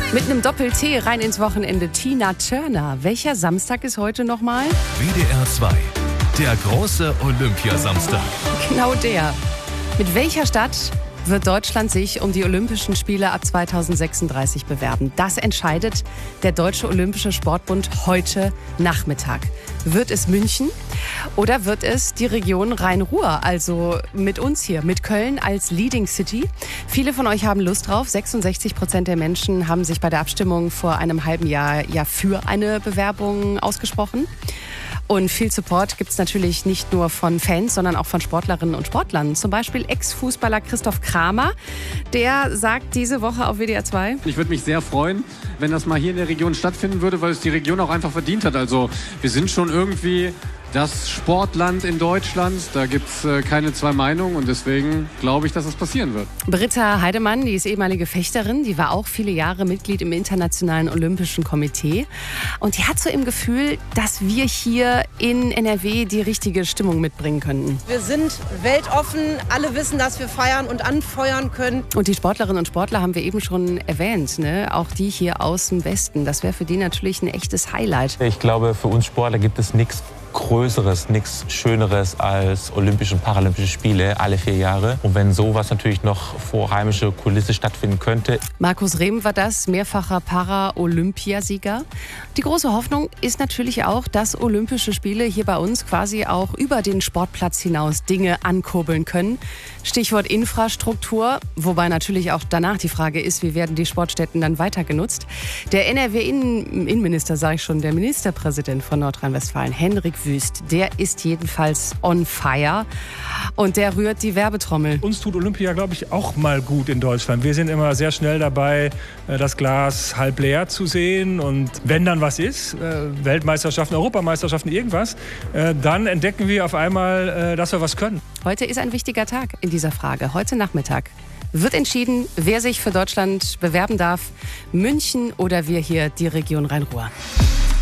Mit einem Doppel-T rein ins Wochenende. Tina Turner. Welcher Samstag ist heute nochmal? WDR 2. Der große Olympiasamstag. Genau der. Mit welcher Stadt wird Deutschland sich um die Olympischen Spiele ab 2036 bewerben? Das entscheidet der Deutsche Olympische Sportbund heute Nachmittag. Wird es München oder wird es die Region Rhein-Ruhr, also mit uns hier, mit Köln als Leading City? Viele von euch haben Lust drauf. 66% der Menschen haben sich bei der Abstimmung vor einem halben Jahr ja für eine Bewerbung ausgesprochen. Und viel Support gibt es natürlich nicht nur von Fans, sondern auch von Sportlerinnen und Sportlern. Zum Beispiel Ex-Fußballer Christoph Kramer. Der sagt diese Woche auf WDR 2: Ich würde mich sehr freuen, wenn das mal hier in der Region stattfinden würde, weil es die Region auch einfach verdient hat. Also wir sind schon irgendwie das Sportland in Deutschland. Da gibt es keine zwei Meinungen und deswegen glaube ich, dass das passieren wird. Britta Heidemann, die ist ehemalige Fechterin, die war auch viele Jahre Mitglied im Internationalen Olympischen Komitee. Und die hat so im Gefühl, dass wir hier in NRW die richtige Stimmung mitbringen könnten. Wir sind weltoffen, alle wissen, dass wir feiern und anfeuern können. Und die Sportlerinnen und Sportler haben wir eben schon erwähnt, ne? Auch die hier aus dem Westen. Das wäre für die natürlich ein echtes Highlight. Ich glaube, für uns Sportler gibt es nichts Größeres, nichts Schöneres als Olympische und Paralympische Spiele alle 4 Jahre. Und wenn sowas natürlich noch vor heimischer Kulisse stattfinden könnte. Markus Rehm war das, mehrfacher Para-Olympiasieger. Die große Hoffnung ist natürlich auch, dass Olympische Spiele hier bei uns quasi auch über den Sportplatz hinaus Dinge ankurbeln können. Stichwort Infrastruktur, wobei natürlich auch danach die Frage ist, wie werden die Sportstätten dann weiter genutzt. Der NRW-Innenminister, sage ich schon, der Ministerpräsident von Nordrhein-Westfalen, Henrik Wüst, der ist jedenfalls on fire und der rührt die Werbetrommel. Uns tut Olympia, glaube ich, auch mal gut in Deutschland. Wir sind immer sehr schnell dabei, das Glas halb leer zu sehen. Und wenn dann was ist, Weltmeisterschaften, Europameisterschaften, irgendwas, dann entdecken wir auf einmal, dass wir was können. Heute ist ein wichtiger Tag in dieser Frage. Heute Nachmittag wird entschieden, wer sich für Deutschland bewerben darf. München oder wir hier, die Region Rhein-Ruhr.